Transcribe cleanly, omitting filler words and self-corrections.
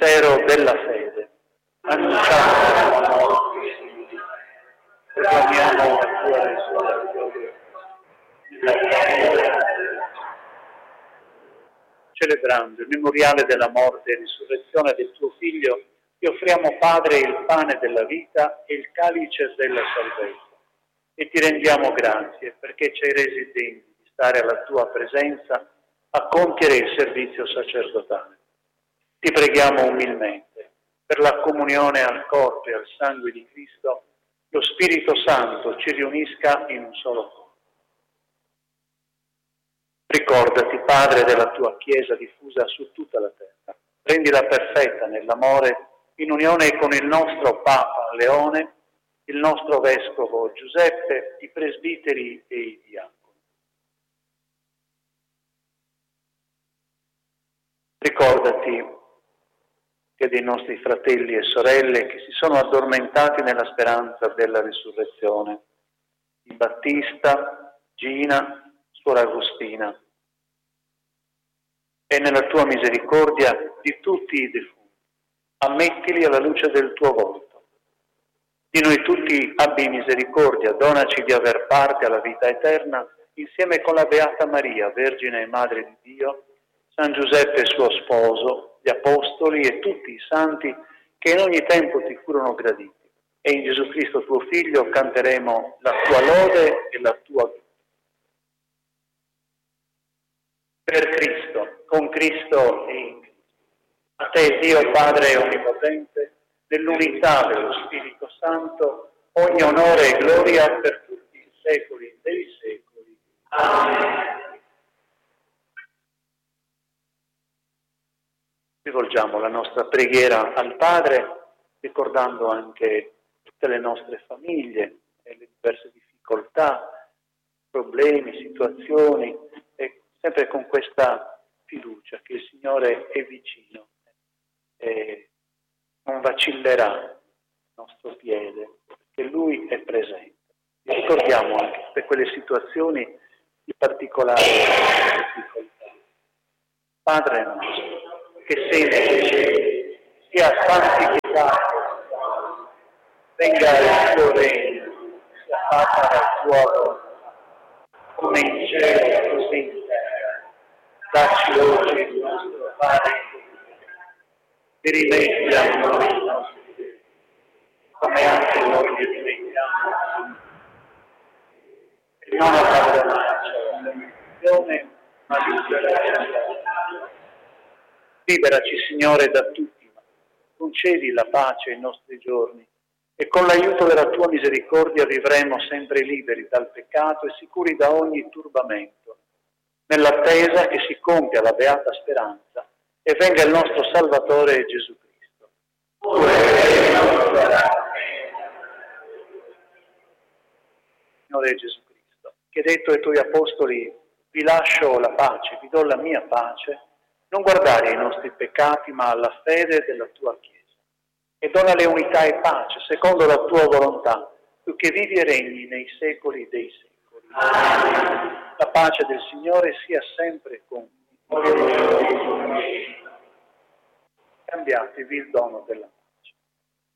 mistero della fede. Annunciamo la tua morte, proclamiamo la tua risurrezione. Celebrando il memoriale della morte e risurrezione del tuo Figlio, ti offriamo, Padre, il pane della vita e il calice della salvezza. E ti rendiamo grazie perché ci hai resi degni di stare alla tua presenza a compiere il servizio sacerdotale. Ti preghiamo umilmente per la comunione al corpo e al sangue di Cristo, lo Spirito Santo ci riunisca in un solo corpo. Ricordati, Padre, della tua Chiesa diffusa su tutta la terra. Rendila perfetta nell'amore, in unione con il nostro Papa Leone, il nostro Vescovo Giuseppe, i presbiteri e i diaconi. Ricordati che dei nostri fratelli e sorelle che si sono addormentati nella speranza della risurrezione, di Battista, Gina, Suora Agostina, e nella tua misericordia di tutti i defunti. Ammettili alla luce del tuo volto. Di noi tutti abbi misericordia, donaci di aver parte alla vita eterna, insieme con la Beata Maria, Vergine e Madre di Dio, San Giuseppe suo sposo, gli Apostoli e tutti i santi che in ogni tempo ti furono graditi. E in Gesù Cristo tuo Figlio canteremo la tua lode e la tua vita. Per Cristo, con Cristo e in Cristo. A te, Dio Padre Onnipotente, nell'unità dello Spirito Santo, ogni onore e gloria per tutti i secoli dei secoli. Amen. Rivolgiamo la nostra preghiera al Padre, ricordando anche tutte le nostre famiglie e le diverse difficoltà, problemi, situazioni, e sempre con questa fiducia che il Signore è vicino e non vacillerà il nostro piede, perché Lui è presente. E ricordiamo anche per quelle situazioni di particolare difficoltà. Padre nostro, che sei nei cieli, sia santificato, venga il tuo regno, sia fatta la tua volontà, come in cielo così in terra. Dacci oggi il nostro pane, e rimetti a noi i nostri debiti, come anche noi li rimettiamo. E non abbandonarci alla tentazione, ma liberaci. Liberaci, Signore, da tutti, ma concedi la pace ai nostri giorni e con l'aiuto della tua misericordia vivremo sempre liberi dal peccato e sicuri da ogni turbamento, nell'attesa che si compia la beata speranza e venga il nostro Salvatore Gesù Cristo. Signore Gesù Cristo, che hai detto ai tuoi apostoli: vi lascio la pace, vi do la mia pace, non guardare ai nostri peccati, ma alla fede della tua Chiesa. E donale unità e pace, secondo la tua volontà, tu che vivi e regni nei secoli dei secoli. Amen. La pace del Signore sia sempre con voi. Cambiatevi il dono della